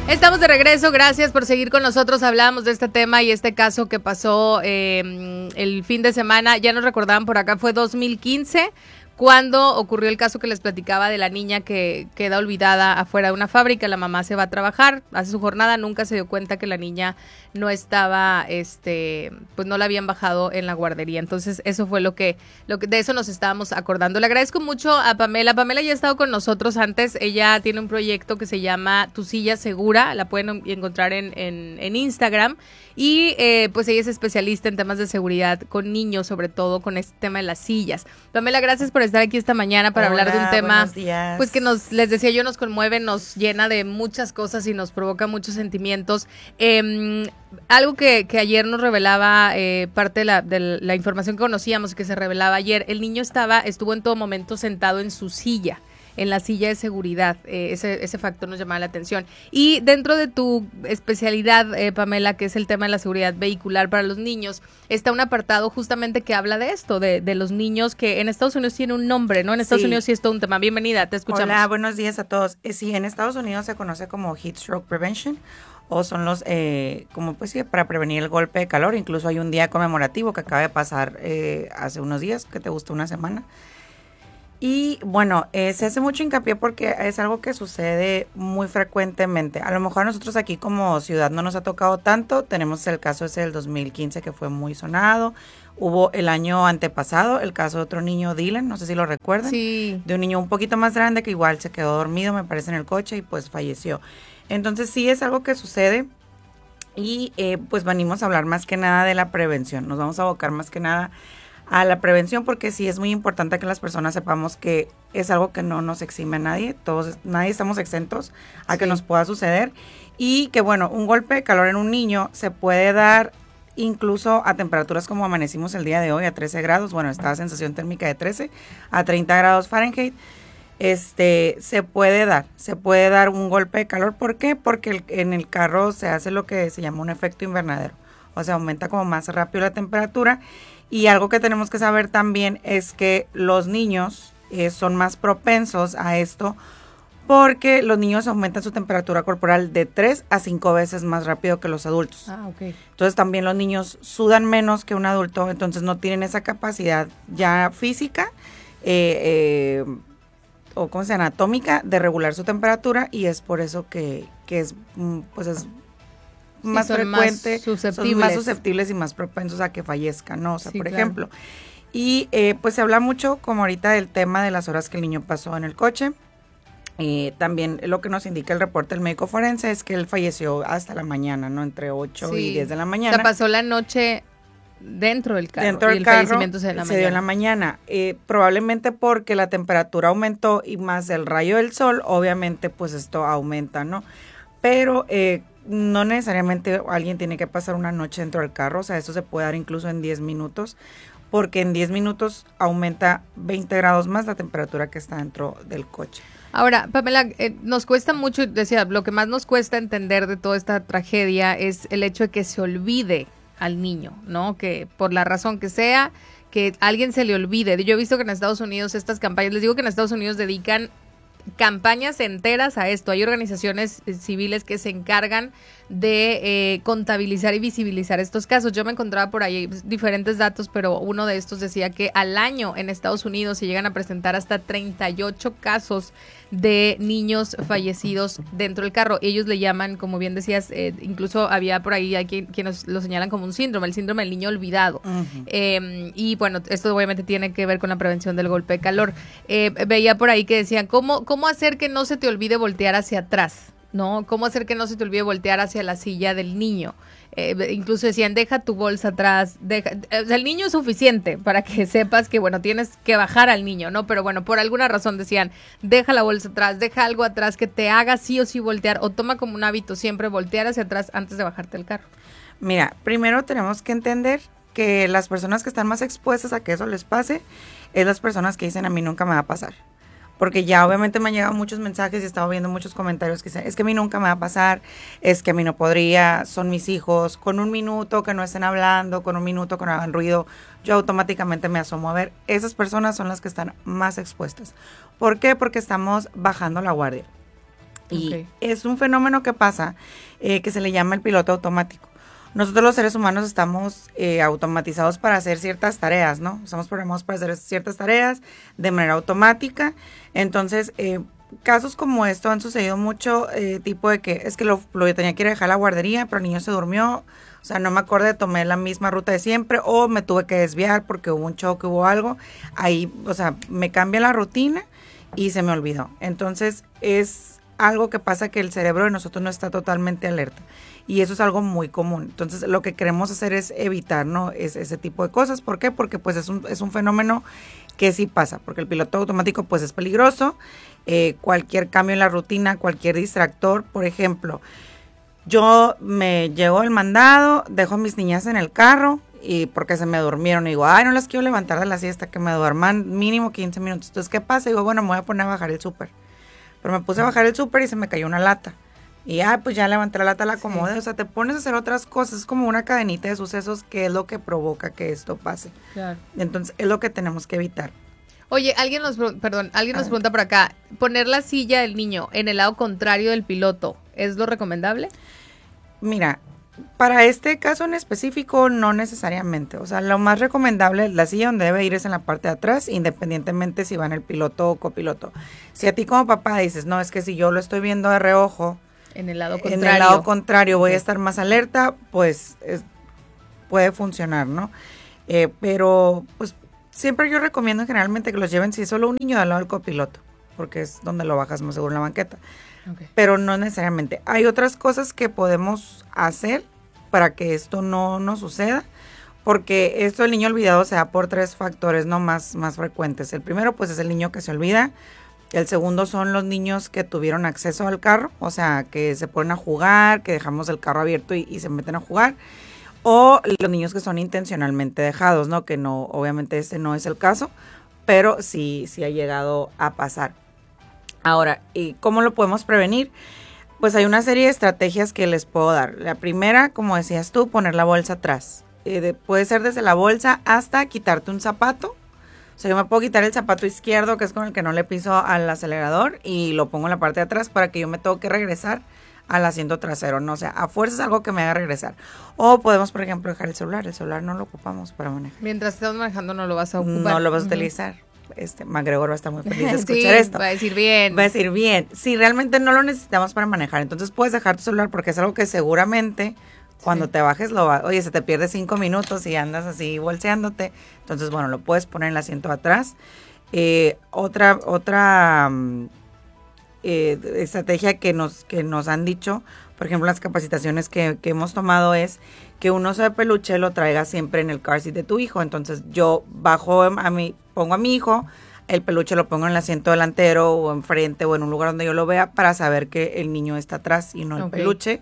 Estamos de regreso, gracias por seguir con nosotros. Hablábamos de este tema y este caso que pasó el fin de semana, ya nos recordaban por acá, fue 2015, cuando ocurrió el caso que les platicaba de la niña que queda olvidada afuera de una fábrica. La mamá se va a trabajar, hace su jornada, nunca se dio cuenta que la niña no estaba, pues no la habían bajado en la guardería. Entonces eso fue lo que de eso nos estábamos acordando. Le agradezco mucho a Pamela. Pamela ya ha estado con nosotros antes. Ella tiene un proyecto que se llama Tu Silla Segura, la pueden encontrar en Instagram. Y pues ella es especialista en temas de seguridad con niños, sobre todo con este tema de las sillas. Pamela, gracias por estar aquí esta mañana para hablar de un tema pues que les decía yo, nos conmueve, nos llena de muchas cosas y nos provoca muchos sentimientos. Algo que ayer nos revelaba parte de la información que conocíamos, que se revelaba ayer, el niño estuvo en todo momento sentado en su silla, en la silla de seguridad. Ese factor nos llamaba la atención. Y dentro de tu especialidad, Pamela, que es el tema de la seguridad vehicular para los niños, está un apartado justamente que habla de esto, de los niños que en Estados Unidos tiene un nombre, ¿no? En Estados Unidos sí es todo un tema. Bienvenida, te escuchamos. Hola, buenos días a todos. Sí, en Estados Unidos se conoce como Heat Stroke Prevention, o son los, como pues sí, para prevenir el golpe de calor. Incluso hay un día conmemorativo que acaba de pasar hace unos días, que te gustó, una semana. Y bueno, se hace mucho hincapié porque es algo que sucede muy frecuentemente. A lo mejor a nosotros aquí como ciudad no nos ha tocado tanto. Tenemos el caso ese del 2015 que fue muy sonado. Hubo el año antepasado el caso de otro niño, Dylan, no sé si lo recuerdan. Sí. De un niño un poquito más grande que igual se quedó dormido, me parece, en el coche y pues falleció. Entonces sí es algo que sucede y pues venimos a hablar más que nada de la prevención. Nos vamos a abocar más que nada a la prevención porque sí es muy importante que las personas sepamos que es algo que no nos exime a nadie, nadie estamos exentos a que nos pueda suceder y que bueno, un golpe de calor en un niño se puede dar incluso a temperaturas como amanecimos el día de hoy, a 13 grados, bueno, está la sensación térmica de 13 a 30 grados Fahrenheit. Se puede dar un golpe de calor. ¿Por qué? Porque en el carro se hace lo que se llama un efecto invernadero, o sea, aumenta como más rápido la temperatura. Y algo que tenemos que saber también es que los niños son más propensos a esto porque los niños aumentan su temperatura corporal de 3 a 5 veces más rápido que los adultos. Okay. Entonces también los niños sudan menos que un adulto, entonces no tienen esa capacidad ya física o como sea, anatómica de regular su temperatura y es por eso que es pues es más frecuente, son más susceptibles y más propensos a que fallezcan, ¿no? O sea, sí, por ejemplo. Y pues se habla mucho, como ahorita, del tema de las horas que el niño pasó en el coche. También lo que nos indica el reporte del médico forense es que él falleció hasta la mañana, ¿no? Entre 8 y 10 de la mañana. O sea, pasó la noche dentro del carro. Dentro del carro fallecimiento se dio en la mañana. Probablemente porque la temperatura aumentó y más el rayo del sol, obviamente, pues esto aumenta, ¿no? Pero no necesariamente alguien tiene que pasar una noche dentro del carro, o sea, esto se puede dar incluso en 10 minutos, porque en 10 minutos aumenta 20 grados más la temperatura que está dentro del coche. Ahora, Pamela, nos cuesta mucho, decía, lo que más nos cuesta entender de toda esta tragedia es el hecho de que se olvide al niño, ¿no? Que por la razón que sea, que alguien se le olvide. Yo he visto que en Estados Unidos estas campañas, les digo que en Estados Unidos dedican campañas enteras a esto. Hay organizaciones civiles que se encargan de contabilizar y visibilizar estos casos. Yo me encontraba por ahí diferentes datos, pero uno de estos decía que al año en Estados Unidos se llegan a presentar hasta 38 casos de niños fallecidos dentro del carro. Ellos le llaman, como bien decías, incluso había por ahí, hay quienes lo señalan como un síndrome, el síndrome del niño olvidado. Uh-huh. Y bueno, esto obviamente tiene que ver con la prevención del golpe de calor. Veía por ahí que decían, ¿cómo hacer que no se te olvide voltear hacia atrás? ¿No? ¿Cómo hacer que no se te olvide voltear hacia la silla del niño? Incluso decían, deja tu bolsa atrás, o sea, el niño es suficiente para que sepas que, bueno, tienes que bajar al niño, ¿no? Pero bueno, por alguna razón decían, deja la bolsa atrás, deja algo atrás que te haga sí o sí voltear, o toma como un hábito siempre voltear hacia atrás antes de bajarte del carro. Mira, primero tenemos que entender que las personas que están más expuestas a que eso les pase, es las personas que dicen, a mí nunca me va a pasar. Porque ya obviamente me han llegado muchos mensajes y he estado viendo muchos comentarios que dicen, es que a mí nunca me va a pasar, es que a mí no podría, son mis hijos, con un minuto que no estén hablando, con un minuto que no hagan ruido, yo automáticamente me asomo a ver. Esas personas son las que están más expuestas. ¿Por qué? Porque estamos bajando la guardia. Y Ok. es un fenómeno que pasa que se le llama el piloto automático. Nosotros los seres humanos estamos automatizados para hacer ciertas tareas, ¿no? Estamos programados para hacer ciertas tareas de manera automática. Entonces, casos como esto han sucedido mucho, tipo de que es que lo tenía que ir a dejar a la guardería, pero el niño se durmió. O sea, no me acordé, tomé la misma ruta de siempre o me tuve que desviar porque hubo un choque, hubo algo. Ahí, o sea, me cambia la rutina y se me olvidó. Entonces, es algo que pasa que el cerebro de nosotros no está totalmente alerta. Y eso es algo muy común. Entonces, lo que queremos hacer es evitar, ¿no? Ese tipo de cosas. ¿Por qué? Porque pues es un fenómeno que sí pasa. Porque el piloto automático pues es peligroso. Cualquier cambio en la rutina, cualquier distractor, por ejemplo, yo me llego el mandado, dejo a mis niñas en el carro y porque se me durmieron y digo, ay, no las quiero levantar de la siesta, que me duerman mínimo 15 minutos. Entonces, ¿qué pasa? Digo, bueno, me voy a poner a bajar el súper. Pero me puse a bajar el súper y se me cayó una lata. Y pues ya levanté la lata, la acomodé. Sí. O sea, te pones a hacer otras cosas. Es como una cadenita de sucesos que es lo que provoca que esto pase. Claro. Entonces, es lo que tenemos que evitar. Oye, alguien nos pregunta por acá, ¿poner la silla del niño en el lado contrario del piloto es lo recomendable? Mira, para este caso en específico no necesariamente. O sea, lo más recomendable, la silla donde debe ir es en la parte de atrás, independientemente si va en el piloto o copiloto. Si a ti como papá dices, no, es que si yo lo estoy viendo de reojo, en el lado contrario, voy a estar más alerta, pues puede funcionar, ¿no? Pero pues siempre yo recomiendo generalmente que los lleven, si es solo un niño, al lado del copiloto, porque es donde lo bajas más seguro en la banqueta. Okay. Pero no necesariamente. Hay otras cosas que podemos hacer para que esto no suceda, porque esto del niño olvidado se da por 3 factores no más frecuentes. El primero pues es el niño que se olvida. El segundo son los niños que tuvieron acceso al carro, o sea, que se ponen a jugar, que dejamos el carro abierto y se meten a jugar. O los niños que son intencionalmente dejados, ¿no? Que no, obviamente este no es el caso, pero sí ha llegado a pasar. Ahora, ¿y cómo lo podemos prevenir? Pues hay una serie de estrategias que les puedo dar. La primera, como decías tú, poner la bolsa atrás. Puede ser desde la bolsa hasta quitarte un zapato. O sea, yo me puedo quitar el zapato izquierdo, que es con el que no le piso al acelerador, y lo pongo en la parte de atrás para que yo me tengo que regresar al asiento trasero, ¿no? O sea, a fuerza es algo que me haga regresar. O podemos, por ejemplo, dejar el celular no lo ocupamos para manejar. Mientras estás manejando no lo vas a ocupar. No lo vas a utilizar. MacGregor va a estar muy feliz de escuchar esto. Va a decir bien. Va a decir bien. Si realmente no lo necesitamos para manejar, entonces puedes dejar tu celular porque es algo que seguramente cuando te bajes oye, se te pierde 5 minutos y andas así bolseándote. Entonces, bueno, lo puedes poner en el asiento de atrás. Otra estrategia que nos han dicho, por ejemplo, las capacitaciones que hemos tomado es que un oso de peluche lo traiga siempre en el car seat de tu hijo. Entonces yo pongo a mi hijo, el peluche lo pongo en el asiento delantero o enfrente o en un lugar donde yo lo vea para saber que el niño está atrás y no el peluche.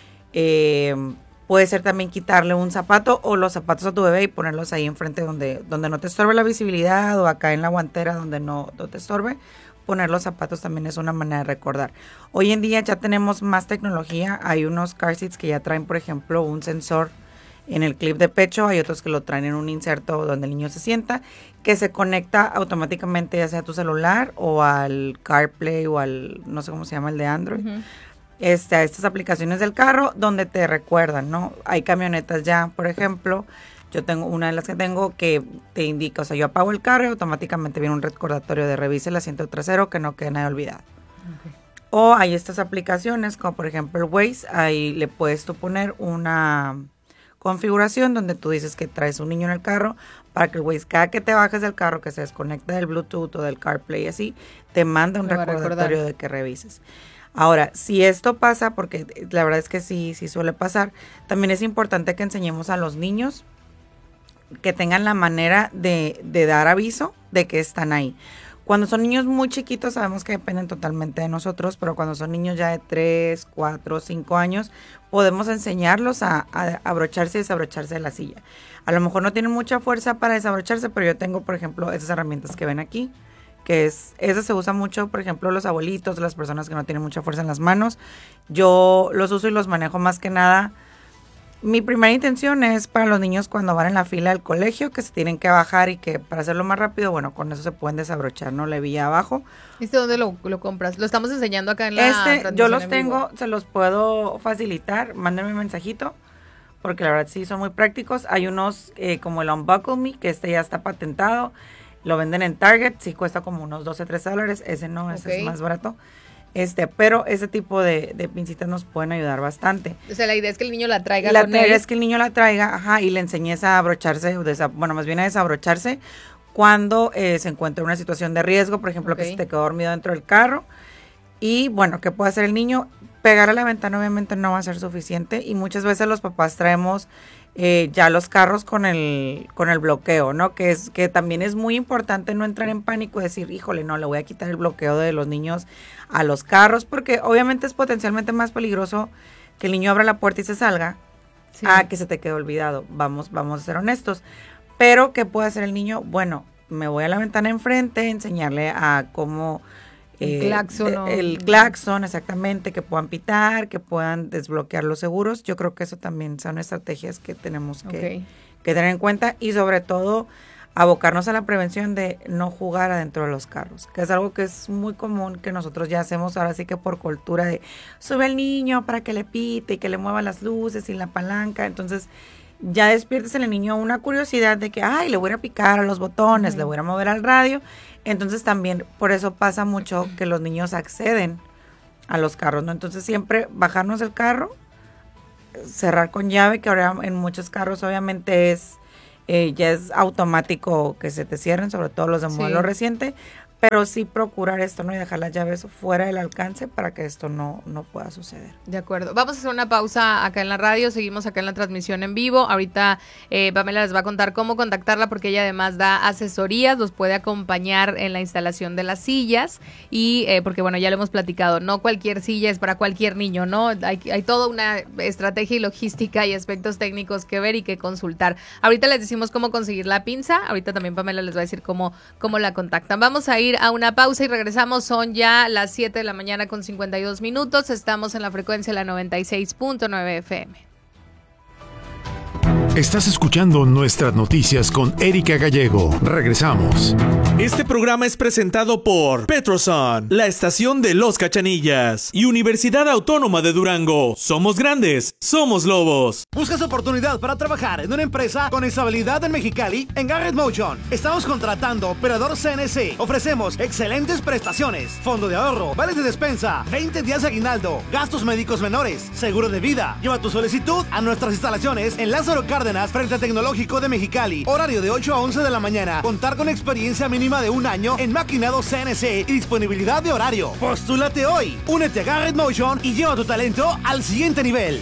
Puede ser también quitarle un zapato o los zapatos a tu bebé y ponerlos ahí enfrente donde no te estorbe la visibilidad o acá en la guantera donde no te estorbe. Poner los zapatos también es una manera de recordar. Hoy en día ya tenemos más tecnología. Hay unos car seats que ya traen, por ejemplo, un sensor en el clip de pecho. Hay otros que lo traen en un inserto donde el niño se sienta, que se conecta automáticamente ya sea a tu celular o al CarPlay o al, no sé cómo se llama, el de Android. Uh-huh. A estas aplicaciones del carro donde te recuerdan, ¿no? Hay camionetas ya, por ejemplo, yo tengo una de las que tengo que te indica, o sea, yo apago el carro y automáticamente viene un recordatorio de revise el asiento trasero que no quede nada olvidado. Okay. O hay estas aplicaciones como por ejemplo el Waze, ahí le puedes tú poner una configuración donde tú dices que traes un niño en el carro para que el Waze cada que te bajes del carro que se desconecte del Bluetooth o del CarPlay así, te manda un recordatorio de que revises. Ahora, si esto pasa, porque la verdad es que sí suele pasar, también es importante que enseñemos a los niños que tengan la manera de dar aviso de que están ahí. Cuando son niños muy chiquitos sabemos que dependen totalmente de nosotros, pero cuando son niños ya de 3, 4, 5 años, podemos enseñarlos a abrocharse y desabrocharse de la silla. A lo mejor no tienen mucha fuerza para desabrocharse, pero yo tengo, por ejemplo, esas herramientas que ven aquí, esa se usa mucho, por ejemplo, los abuelitos, las personas que no tienen mucha fuerza en las manos. Yo los uso y los manejo más que nada Mi primera intención es para los niños cuando van en la fila del colegio, que se tienen que bajar y que para hacerlo más rápido, bueno, con eso se pueden desabrochar, ¿no? La hebilla abajo. ¿Dónde lo compras? Lo estamos enseñando acá en la transmisión yo los en tengo, vivo. se los puedo facilitar, mándenme un mensajito, porque la verdad sí son muy prácticos. Hay unos como el Unbuckle Me, que ya está patentado, lo venden en Target, sí cuesta como unos $12-13, ese no, ese es más barato. Pero ese tipo de pincitas nos pueden ayudar bastante. O sea, la idea es que el niño la traiga. La idea es que el niño la traiga, y le enseñes a abrocharse, más bien a desabrocharse cuando se encuentra en una situación de riesgo, por ejemplo, que se te quedó dormido dentro del carro. Y bueno, ¿qué puede hacer el niño? Pegar a la ventana obviamente no va a ser suficiente y muchas veces los papás traemos ya los carros con el bloqueo, ¿no? Que también es muy importante no entrar en pánico y decir, híjole, no, le voy a quitar el bloqueo de los niños a los carros, porque obviamente es potencialmente más peligroso que el niño abra la puerta y se salga a que se te quede olvidado. Vamos a ser honestos. Pero, ¿qué puede hacer el niño? Bueno, me voy a la ventana enfrente, enseñarle a cómo... el claxon, exactamente, que puedan pitar, que puedan desbloquear los seguros. Yo creo que eso también son estrategias que tenemos que tener en cuenta y sobre todo abocarnos a la prevención de no jugar adentro de los carros, que es algo que es muy común que nosotros ya hacemos ahora sí que por cultura de sube al niño para que le pite y que le mueva las luces y la palanca. Entonces ya despiertes en el niño una curiosidad de que, le voy a picar a los botones, le voy a mover al radio. Entonces también por eso pasa mucho que los niños acceden a los carros, ¿no? Entonces siempre bajarnos del carro, cerrar con llave, que ahora en muchos carros obviamente ya es automático que se te cierren, sobre todo los de modelo reciente, pero sí procurar esto, ¿no? Y dejar las llaves fuera del alcance para que esto no pueda suceder. De acuerdo. Vamos a hacer una pausa acá en la radio, seguimos acá en la transmisión en vivo. Ahorita Pamela les va a contar cómo contactarla porque ella además da asesorías, los puede acompañar en la instalación de las sillas y porque bueno, ya lo hemos platicado, no cualquier silla es para cualquier niño, ¿no? Hay toda una estrategia y logística y aspectos técnicos que ver y que consultar. Ahorita les decimos cómo conseguir la pinza, ahorita también Pamela les va a decir cómo la contactan. Vamos a ir a una pausa y regresamos. Son ya las 7 de la mañana con 52 minutos. Estamos en la frecuencia de la 96.9 FM. Estás escuchando Nuestras Noticias con Erika Gallego. Regresamos. Este programa es presentado por Petrosun, la estación de Los Cachanillas y Universidad Autónoma de Durango. Somos grandes, somos lobos. ¿Buscas oportunidad para trabajar en una empresa con estabilidad en Mexicali? En Garrett Motion estamos contratando operador CNC. Ofrecemos excelentes prestaciones, fondo de ahorro, vales de despensa, 20 días de aguinaldo, gastos médicos menores, seguro de vida. Lleva tu solicitud a nuestras instalaciones en Lázaro Cárdenas, frente al Tecnológico de Mexicali. Horario de 8 a 11 de la mañana. Contar con experiencia mínima de 1 año en maquinado CNC y disponibilidad de horario. Postúlate hoy. Únete a Garrett Motion y lleva tu talento al siguiente nivel.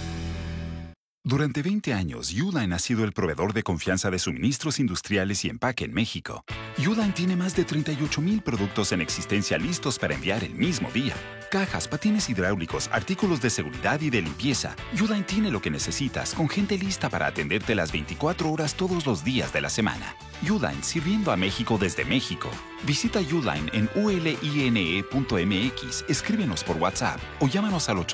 Durante 20 años, Uline ha sido el proveedor de confianza de suministros industriales y empaque en México. Uline tiene más de 38,000 productos en existencia listos para enviar el mismo día. Cajas, patines hidráulicos, artículos de seguridad y de limpieza. Uline tiene lo que necesitas, con gente lista para atenderte las 24 horas todos los días de la semana. Uline, sirviendo a México desde México. Visita Uline en uline.mx, escríbenos por WhatsApp o llámanos al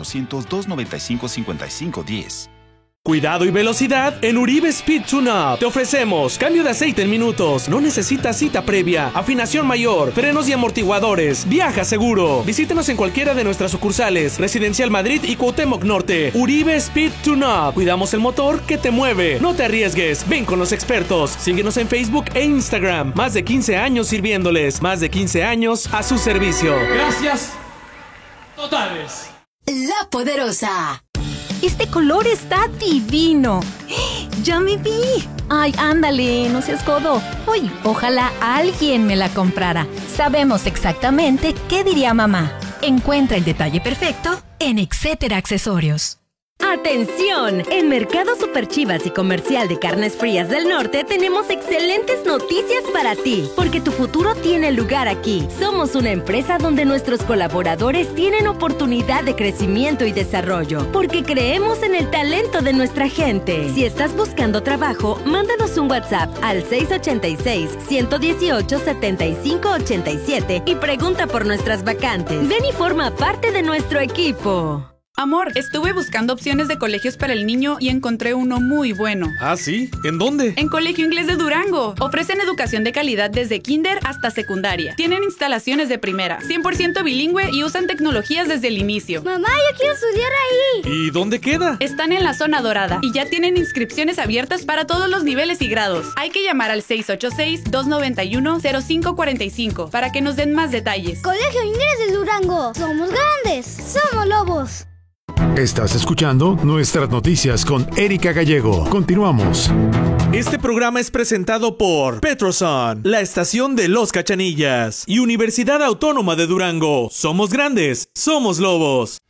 800-295-5510. Cuidado y velocidad en Uribe Speed Tune-Up. Te ofrecemos cambio de aceite en minutos. No necesitas cita previa. Afinación mayor, frenos y amortiguadores. Viaja seguro. Visítenos en cualquiera de nuestras sucursales. Residencial Madrid y Cuauhtémoc Norte. Uribe Speed Tune-Up. Cuidamos el motor que te mueve. No te arriesgues. Ven con los expertos. Síguenos en Facebook e Instagram. Más de 15 años sirviéndoles. Más de 15 años a su servicio. Gracias totales. La Poderosa. Este color está divino. ¡Ya me vi! Ay, ándale, no seas codo. Uy, ojalá alguien me la comprara. Sabemos exactamente qué diría mamá. Encuentra el detalle perfecto en Etcétera Accesorios. ¡Atención! En Mercado Super Chivas y Comercial de Carnes Frías del Norte tenemos excelentes noticias para ti, porque tu futuro tiene lugar aquí. Somos una empresa donde nuestros colaboradores tienen oportunidad de crecimiento y desarrollo, porque creemos en el talento de nuestra gente. Si estás buscando trabajo, mándanos un WhatsApp al 686-118-7587 y pregunta por nuestras vacantes. Ven y forma parte de nuestro equipo. Amor, estuve buscando opciones de colegios para el niño y encontré uno muy bueno. ¿Ah, sí? ¿En dónde? En Colegio Inglés de Durango. Ofrecen educación de calidad desde kinder hasta secundaria. Tienen instalaciones de primera, 100% bilingüe y usan tecnologías desde el inicio. Mamá, yo quiero estudiar ahí. ¿Y dónde queda? Están en la zona dorada y ya tienen inscripciones abiertas para todos los niveles y grados. Hay que llamar al 686-291-0545 para que nos den más detalles. Colegio Inglés de Durango. Somos grandes. Somos lobos. Estás escuchando Nuestras Noticias con Erika Gallego. Continuamos. Este programa es presentado por Petroson, la estación de Los Cachanillas, y Universidad Autónoma de Durango. Somos grandes, somos lobos.